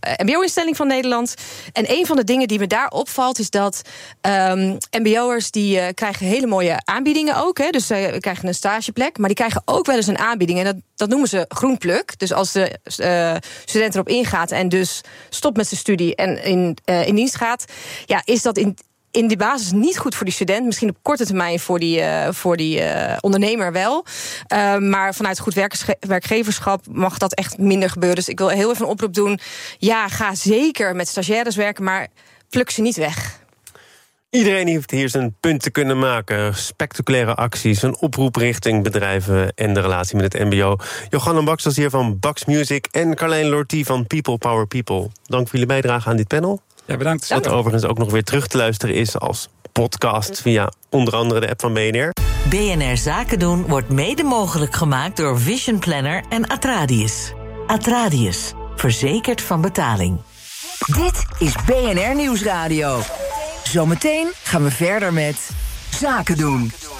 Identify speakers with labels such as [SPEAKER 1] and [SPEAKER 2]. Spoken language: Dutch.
[SPEAKER 1] mbo-instelling van Nederland. En een van de dingen die me daar opvalt is dat mbo'ers die krijgen hele mooie aanbiedingen ook. Hè. Dus ze krijgen een stageplek, maar die krijgen ook wel eens een aanbieding. En dat noemen ze groenpluk. Dus als de student erop ingaat en dus stopt met zijn studie en in dienst gaat, ja, is dat in die basis niet goed voor die student. Misschien op korte termijn voor die ondernemer wel. Maar vanuit goed werkgeverschap mag dat echt minder gebeuren. Dus ik wil heel even een oproep doen. Ja, ga zeker met stagiaires werken, maar pluk ze niet weg.
[SPEAKER 2] Iedereen heeft hier zijn punt te kunnen maken. Spectaculaire acties, een oproep richting bedrijven en de relatie met het mbo. Johanna Baks was hier van Baks Music en Carlijn Lortie van People Power People. Dank voor jullie bijdrage aan dit panel.
[SPEAKER 3] Ja, bedankt.
[SPEAKER 2] Wat overigens ook nog weer terug te luisteren is als podcast via onder andere de app van BNR.
[SPEAKER 4] BNR Zaken doen wordt mede mogelijk gemaakt door Vision Planner en Atradius. Atradius, verzekerd van betaling.
[SPEAKER 5] Dit is BNR Nieuwsradio. Zometeen gaan we verder met Zaken doen.